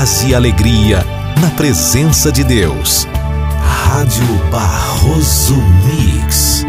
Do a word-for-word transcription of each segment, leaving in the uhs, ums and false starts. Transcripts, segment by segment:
paz e alegria na presença de Deus. Rádio Barroso Mix.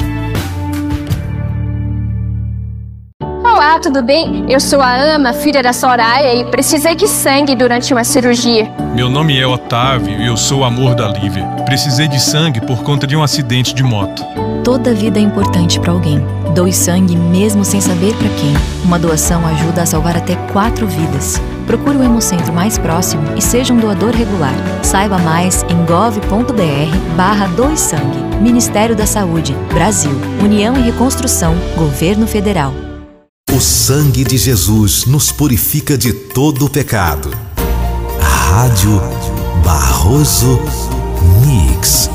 Olá, tudo bem? Eu sou a Ama, filha da Soraya, e precisei de sangue durante uma cirurgia. Meu nome é Otávio e eu sou o amor da Lívia. Precisei de sangue por conta de um acidente de moto. Toda vida é importante para alguém. Doe sangue mesmo sem saber para quem. Uma doação ajuda a salvar até quatro vidas. Procure o Hemocentro mais próximo e seja um doador regular. Saiba mais em gov.br barra doe sangue. Ministério da Saúde, Brasil, União e Reconstrução, Governo Federal. O sangue de Jesus nos purifica de todo o pecado. Rádio Barroso Mix.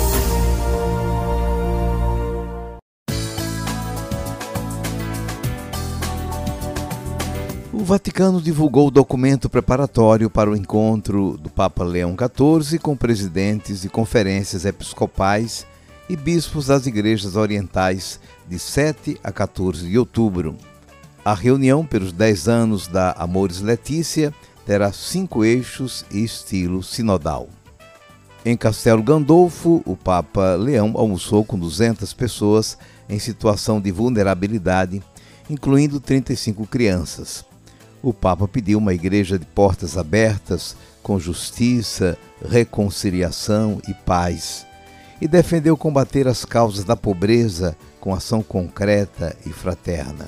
O Vaticano divulgou o documento preparatório para o encontro do Papa Leão quatorze com presidentes de conferências episcopais e bispos das igrejas orientais de sete a quatorze de outubro. A reunião, pelos dez anos da Amoris Laetitia, terá cinco eixos e estilo sinodal. Em Castelo Gandolfo, o Papa Leão almoçou com duzentas pessoas em situação de vulnerabilidade, incluindo trinta e cinco crianças. O Papa pediu uma igreja de portas abertas, com justiça, reconciliação e paz, e defendeu combater as causas da pobreza com ação concreta e fraterna.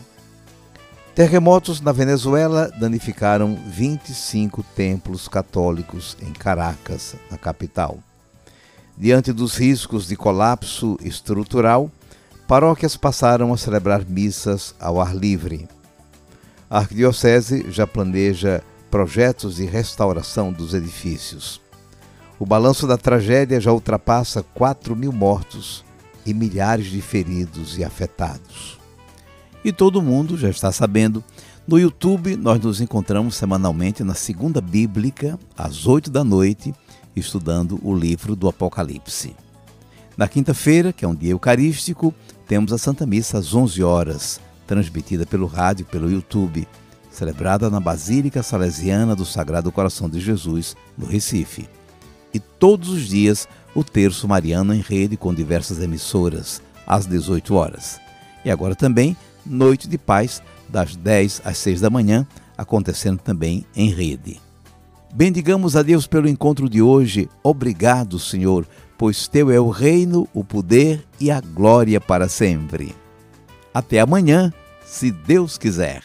Terremotos na Venezuela danificaram vinte e cinco templos católicos em Caracas, na capital. Diante dos riscos de colapso estrutural, paróquias passaram a celebrar missas ao ar livre. A Arquidiocese já planeja projetos de restauração dos edifícios. O balanço da tragédia já ultrapassa quatro mil mortos e milhares de feridos e afetados. E todo mundo já está sabendo, no YouTube nós nos encontramos semanalmente na Segunda Bíblica, às oito da noite, estudando o livro do Apocalipse. Na quinta-feira, que é um dia eucarístico, temos a Santa Missa às onze horas, transmitida pelo rádio e pelo YouTube, celebrada na Basílica Salesiana do Sagrado Coração de Jesus, no Recife. E todos os dias, o Terço Mariano em rede com diversas emissoras, às dezoito horas. E agora também, Noite de Paz, das dez às seis da manhã, acontecendo também em rede. Bendigamos a Deus pelo encontro de hoje. Obrigado, Senhor, pois Teu é o reino, o poder e a glória para sempre. Até amanhã, se Deus quiser.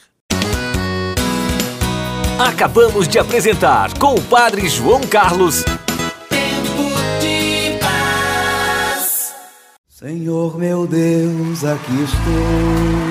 Acabamos de apresentar com o Padre João Carlos. Tempo de paz. Senhor meu Deus, aqui estou.